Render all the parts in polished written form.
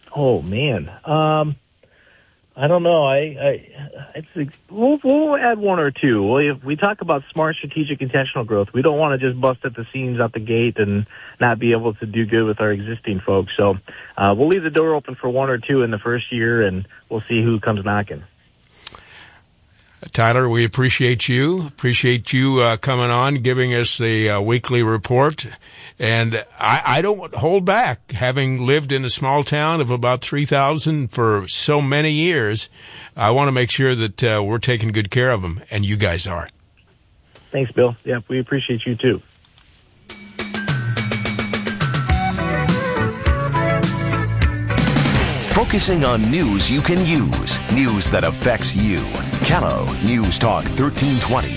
Oh man, I don't know. We'll add one or two. We talk about smart, strategic, intentional growth. We don't want to just bust at the seams out the gate and not be able to do good with our existing folks. So we'll leave the door open for one or two in the first year, and we'll see who comes knocking. Tyler, we appreciate you coming on, giving us the weekly report. And I don't hold back, having lived in a small town of about 3,000 for so many years. I want to make sure that we're taking good care of them, and you guys are. Thanks, Bill. Yeah, we appreciate you too. Focusing on news you can use, news that affects you. Kello News Talk 1320,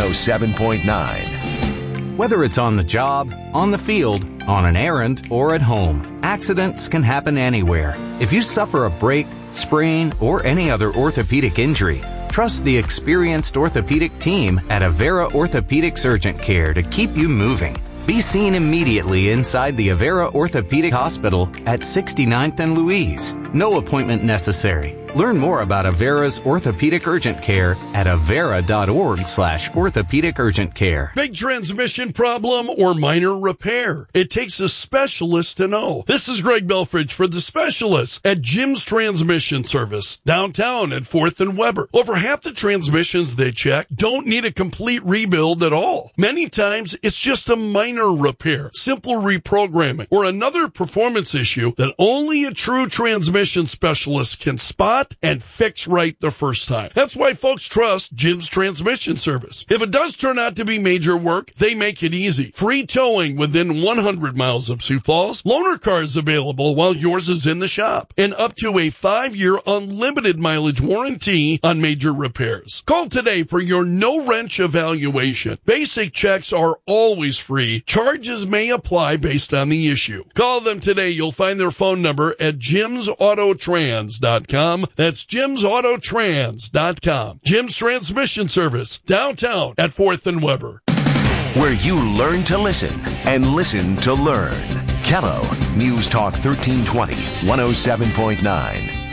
107.9. Whether it's on the job, on the field, on an errand, or at home, accidents can happen anywhere. If you suffer a break, sprain, or any other orthopedic injury, trust the experienced orthopedic team at Avera Orthopedics Urgent Care to keep you moving. Be seen immediately inside the Avera Orthopedic Hospital at 69th and Louise. No appointment necessary. Learn more about Avera's Orthopedic Urgent Care at avera.org/orthopedic urgent care. Big transmission problem or minor repair? It takes a specialist to know. This is Greg Belfridge for The Specialist at Jim's Transmission Service, downtown at 4th and Weber. Over half the transmissions they check don't need a complete rebuild at all. Many times, it's just a minor repair, simple reprogramming, or another performance issue that only a true transmission specialist can spot and fix right the first time. That's why folks trust Jim's Transmission Service. If it does turn out to be major work, they make it easy. Free towing within 100 miles of Sioux Falls. Loaner cars available while yours is in the shop. And up to a 5-year unlimited mileage warranty on major repairs. Call today for your no-wrench evaluation. Basic checks are always free. Charges may apply based on the issue. Call them today. You'll find their phone number at jimsautotrans.com. That's jimsautotrans.com. Jim's Transmission Service, downtown at 4th and Weber. Where you learn to listen and listen to learn. Kello News Talk 1320, 107.9.